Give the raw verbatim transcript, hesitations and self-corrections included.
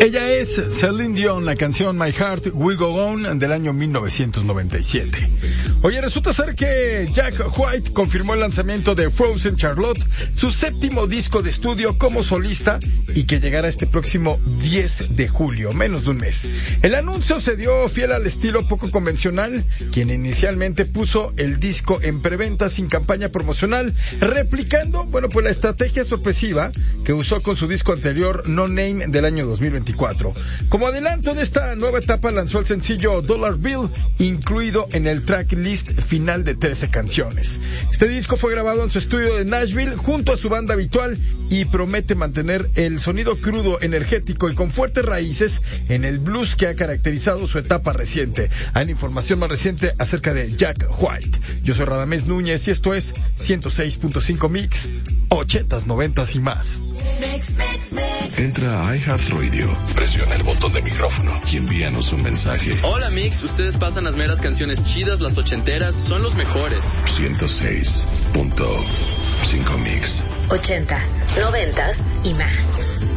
Ella es Celine Dion, la canción My Heart Will Go On del año mil novecientos noventa y siete. Oye, resulta ser que Jack White confirmó el lanzamiento de Frozen Charlotte, su séptimo disco de estudio como solista, y que llegará este próximo diez de julio, menos de un mes. El anuncio se dio fiel al estilo poco convencional, quien inicialmente puso el disco en preventa sin campaña promocional, replicando, bueno, pues la estrategia sorpresiva que usó con su disco anterior No Name del año dos mil veinticuatro. Como adelanto de esta nueva etapa, lanzó el sencillo Dollar Bill, incluido en el tracklist final de trece canciones. Este disco fue grabado en su estudio de Nashville junto a su banda habitual y promete mantener el sonido crudo, energético y con fuertes raíces en el blues que ha caracterizado su etapa reciente. Hay información más reciente acerca de Jack White. Yo soy Radamés Núñez y esto es ciento seis punto cinco Mix, ochentas, noventas y más. Entra a iHeartRadio, presiona el botón de micrófono y envíanos un mensaje. Hola Mix, ustedes pasan las meras canciones chidas, las ochenteras, son los mejores. ciento seis punto cinco Mix. Ochentas, noventas y más.